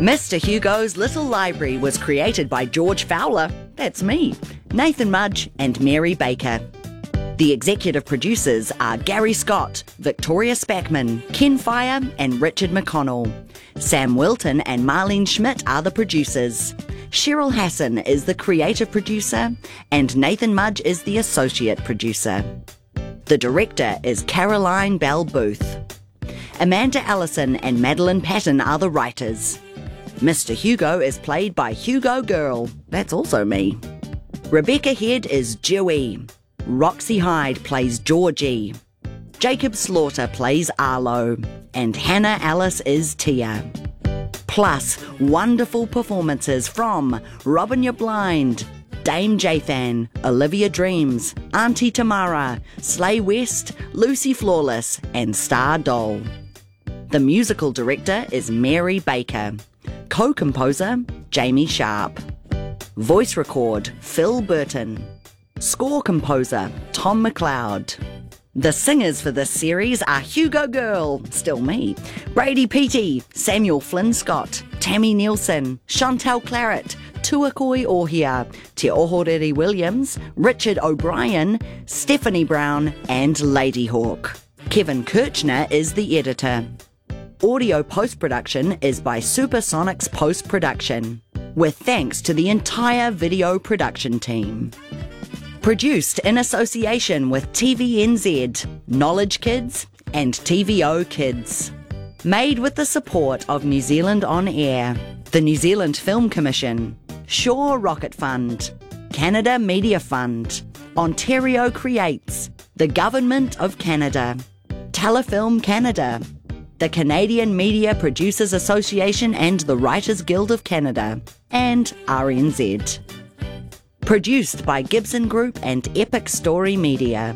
Mr. Hugo's Little Library was created by George Fowler, that's me, Nathan Mudge and Mary Baker. The executive producers are Gary Scott, Victoria Spackman, Ken Fire and Richard McConnell. Sam Wilton and Marlene Schmidt are the producers. Cheryl Hassan is the creative producer and Nathan Mudge is the associate producer. The director is Caroline Bell Booth. Amanda Allison and Madeline Patton are the writers. Mr. Hugo is played by Hugo Girl, that's also me. Rebecca Head is Dewey. Roxy Hyde plays Georgie. Jacob Slaughter plays Arlo. And Hannah Alice is Tia. Plus, wonderful performances from Robin You're Blind, Dame Jathan, Olivia Dreams, Auntie Tamara, Slay West, Lucy Flawless, and Star Doll. The musical director is Mary Baker. Co-composer, Jamie Sharp. Voice record, Phil Burton. Score composer, Tom McLeod. The singers for this series are Hugo Girl, still me, Brady Peaty, Samuel Flynn Scott, Tammy Nielsen, Chantel Claret, Tuakoi Ohia, Te Ohorere Williams, Richard O'Brien, Stephanie Brown, and Lady Hawk. Kevin Kirchner is the editor. Audio post-production is by Supersonics Post-Production, with thanks to the entire video production team. Produced in association with TVNZ, Knowledge Kids, and TVO Kids. Made with the support of New Zealand On Air, the New Zealand Film Commission, Shaw Rocket Fund, Canada Media Fund, Ontario Creates, the Government of Canada, Telefilm Canada, the Canadian Media Producers Association and the Writers Guild of Canada, and RNZ. Produced by Gibson Group and Epic Story Media.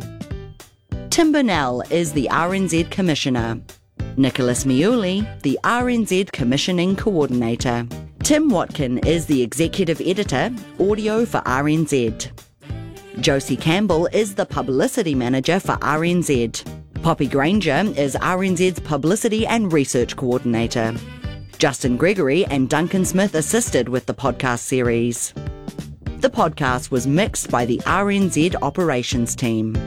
Tim Burnell is the RNZ Commissioner. Nicholas Miuli, the RNZ Commissioning Coordinator. Tim Watkin is the Executive Editor, Audio for RNZ. Josie Campbell is the Publicity Manager for RNZ. Poppy Granger is RNZ's Publicity and Research Coordinator. Justin Gregory and Duncan Smith assisted with the podcast series. The podcast was mixed by the RNZ operations team.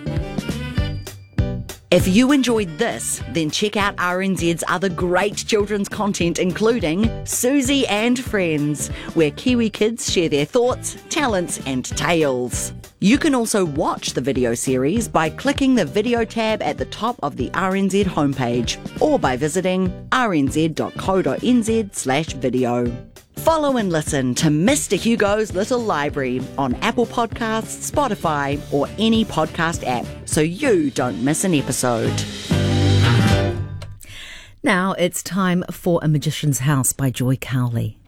If you enjoyed this, then check out RNZ's other great children's content including Susie and Friends, where Kiwi kids share their thoughts, talents and tales. You can also watch the video series by clicking the video tab at the top of the RNZ homepage or by visiting rnz.co.nz/video. Follow and listen to Mr. Hugo's Little Library on Apple Podcasts, Spotify, or any podcast app so you don't miss an episode. Now it's time for A Magician's House by Joy Cowley.